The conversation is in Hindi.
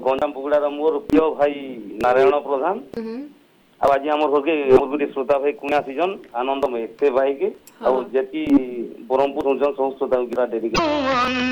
गंजाम बुगुड़ा मोर प्रिय भाई नारायण प्रधान अब आज आम घर के गोटे श्रोता भाई कुणा सीजन आनंदमय से भाई के और जेती ब्रह्मपुर सब श्रोता डेडिकेट